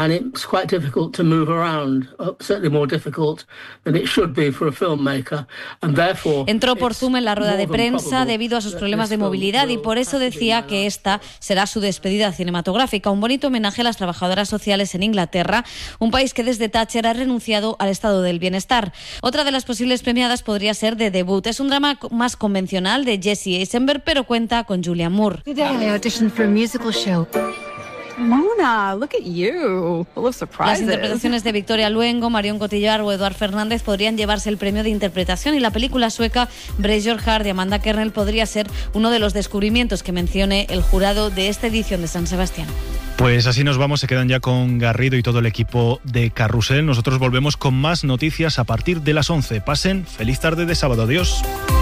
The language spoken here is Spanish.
And it's quite difficult to move around, certainly more difficult than it should be for a filmmaker, and therefore entró por Zoom en la rueda de prensa debido a sus problemas de movilidad y por eso decía que esta será su despedida cinematográfica, un bonito homenaje a las trabajadoras sociales en Inglaterra, un país que desde Thatcher ha renunciado al estado del bienestar. Otra de las posibles premiadas podría ser The Debut. Es un drama más convencional de Jesse Eisenberg, pero cuenta con Julianne Moore. Today I auditioned for a musical show. Mona, look at you. Full of surprises. Las interpretaciones de Victoria Luengo, Marion Cotillard o Eduard Fernández podrían llevarse el premio de interpretación y la película sueca Brace Your Heart de Amanda Kernell podría ser uno de los descubrimientos que mencione el jurado de esta edición de San Sebastián. Pues así nos vamos, se quedan ya con Garrido y todo el equipo de Carrusel. Nosotros volvemos con más noticias a partir de las 11. Pasen feliz tarde de sábado. Adiós.